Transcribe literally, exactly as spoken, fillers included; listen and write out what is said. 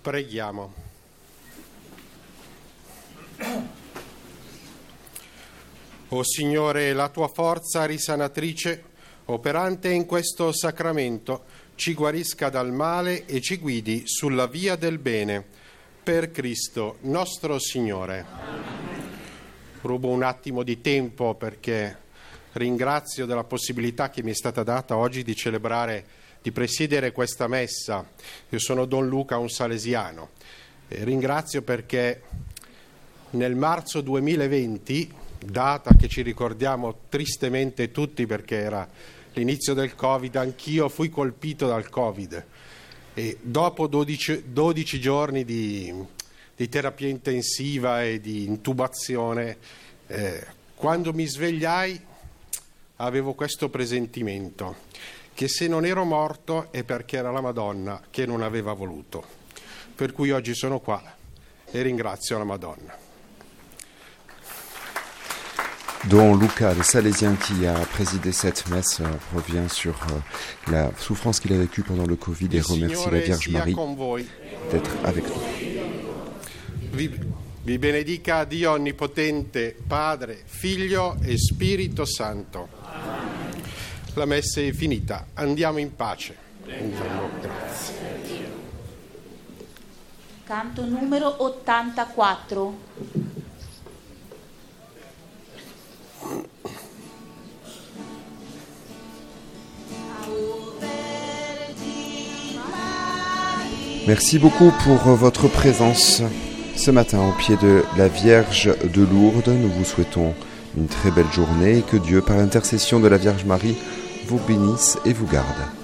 Preghiamo. O Signore, la tua forza risanatrice, operante in questo sacramento, ci guarisca dal male e ci guidi sulla via del bene. Per Cristo nostro Signore. Rubo un attimo di tempo perché ringrazio della possibilità che mi è stata data oggi di celebrare, di presiedere questa messa. Io sono Don Luca, un salesiano. E ringrazio perché nel marzo duemilaventi, data che ci ricordiamo tristemente tutti perché era l'inizio del Covid, anch'io fui colpito dal Covid e dopo dodici, dodici giorni di, di terapia intensiva e di intubazione, eh, quando mi svegliai avevo questo presentimento che se non ero morto è perché era la Madonna che non aveva voluto, per cui oggi sono qua e ringrazio la Madonna. Don Luca, le Salésien qui a présidé cette messe, euh, revient sur euh, la souffrance qu'il a vécue pendant le Covid et remercie la Vierge Marie d'être avec nous. Vi, vi benedica Dio Onnipotente, Padre, Figlio e Spirito Santo. La messa è finita, andiamo in pace. Andiamo, grazie. Canto numero ottantaquattro. Merci beaucoup pour votre présence ce matin au pied de la Vierge de Lourdes. Nous vous souhaitons une très belle journée et que Dieu, par l'intercession de la Vierge Marie, vous bénisse et vous garde.